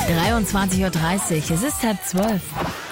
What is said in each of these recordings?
23:30 Uhr, es ist 11:30.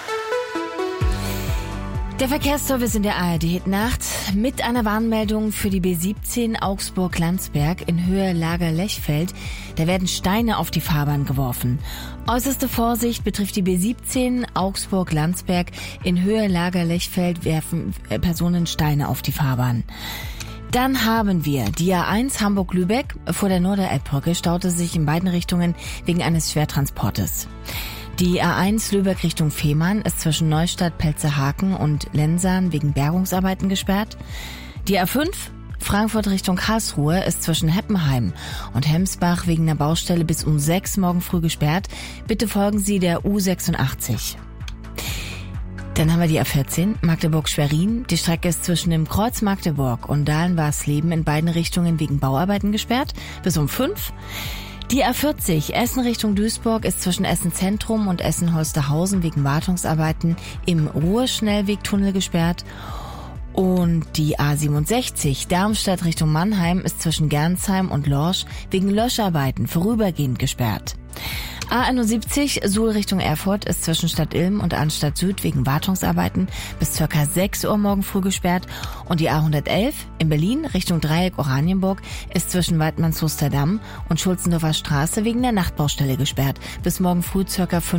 Der Verkehrsservice in der ARD-Nacht mit einer Warnmeldung für die B17 Augsburg-Landsberg in Höhe Lager-Lechfeld. Da werden Steine auf die Fahrbahn geworfen. Äußerste Vorsicht betrifft die B17 Augsburg-Landsberg. In Höhe Lager-Lechfeld werfen Personen Steine auf die Fahrbahn. Dann haben wir die A1 Hamburg-Lübeck. Vor der Norderelbbrücke staute sich in beiden Richtungen wegen eines Schwertransportes. Die A1 Lübeck Richtung Fehmarn ist zwischen Neustadt, Pelzerhaken und Lensahn wegen Bergungsarbeiten gesperrt. Die A5 Frankfurt Richtung Karlsruhe ist zwischen Heppenheim und Hemsbach wegen einer Baustelle bis um 6 morgen früh gesperrt. Bitte folgen Sie der U86. Dann haben wir die A14 Magdeburg-Schwerin. Die Strecke ist zwischen dem Kreuz Magdeburg und Dahlen-Warsleben in beiden Richtungen wegen Bauarbeiten gesperrt bis um 5. Die A40 Essen Richtung Duisburg ist zwischen Essen Zentrum und Essen Holsterhausen wegen Wartungsarbeiten im Ruhrschnellwegtunnel gesperrt. Und die A67 Darmstadt Richtung Mannheim ist zwischen Gernsheim und Lorsch wegen Löscharbeiten vorübergehend gesperrt. A71 Suhl Richtung Erfurt ist zwischen Stadt Ilm und Arnstadt Süd wegen Wartungsarbeiten bis ca. 6 Uhr morgen früh gesperrt. Und die A111 in Berlin Richtung Dreieck Oranienburg ist zwischen Weidmannshoster Damm und Schulzendorfer Straße wegen der Nachtbaustelle gesperrt bis morgen früh ca. 5